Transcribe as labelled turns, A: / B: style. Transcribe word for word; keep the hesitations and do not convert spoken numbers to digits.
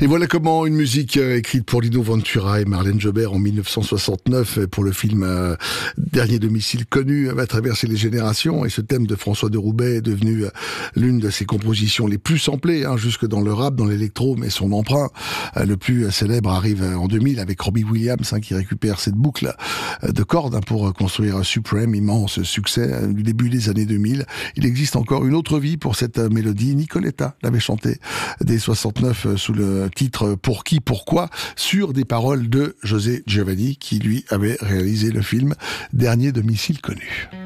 A: Et voilà comment une musique euh, écrite pour Lino Ventura et Marlène Jobert en mille neuf cent soixante-neuf pour le film euh, Dernier domicile connu va traverser les générations. Et ce thème de François de Roubaix est devenu euh, l'une de ses compositions les plus samplées, hein, jusque dans le rap, dans l'électro, mais son emprunt euh, le plus célèbre arrive en deux mille avec Robbie Williams, hein, qui récupère cette boucle euh, de cordes, hein, pour construire Supreme, immense succès euh, du début des années deux mille. Il existe encore une autre vie pour cette euh, mélodie. Nicoletta l'avait chantée dès soixante-neuf euh, sous le titre Pour qui, pourquoi, sur des paroles de José Giovanni, qui lui avait réalisé le film Dernier domicile connu.